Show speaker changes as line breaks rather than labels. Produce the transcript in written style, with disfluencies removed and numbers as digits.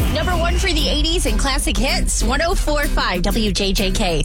Number one for the 80s and classic hits, 104.5 WJJK.